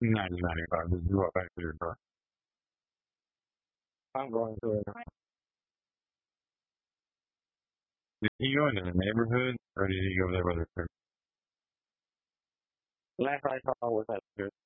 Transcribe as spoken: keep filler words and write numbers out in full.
nineteen ninety-five. Just do what back to your car. I'm going to it. Did he go into the neighborhood or did he go there with her? Last I saw was at the